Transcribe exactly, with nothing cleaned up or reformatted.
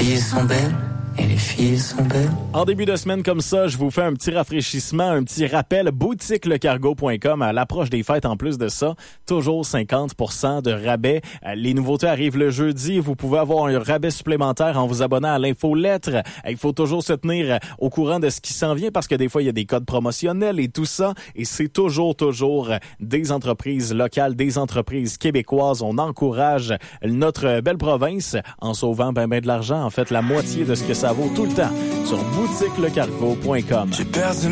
filles sont belles. Et les filles sont belles. En début de semaine comme ça, je vous fais un petit rafraîchissement, un petit rappel. boutique le cargo point com à l'approche des fêtes. En plus de ça, toujours cinquante pour cent de rabais. Les nouveautés arrivent le jeudi. Vous pouvez avoir un rabais supplémentaire en vous abonnant à l'infolettre. Il faut toujours se tenir au courant de ce qui s'en vient parce que des fois, il y a des codes promotionnels et tout ça. Et c'est toujours, toujours des entreprises locales, des entreprises québécoises. On encourage notre belle province en sauvant ben ben de l'argent. En fait, la moitié de ce que ça vaut tout le temps sur boutique le cargo point com. J'ai perdu